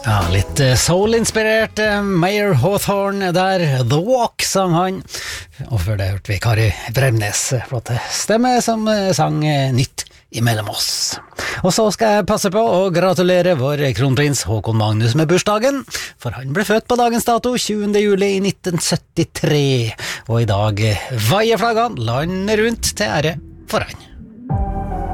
Ja, litt soul-inspirert Mayer Hawthorne der, The Walk sang han, og før det hørte vi Kari Bremnes, flotte stemme som sang nytt imellom oss. Og så skal jeg passe på å gratulere vår kronprins Håkon Magnus med bursdagen, for han ble født på dagens dato 20. juli i 1973, og i dag vaier flaggene landet rundt til ære for han.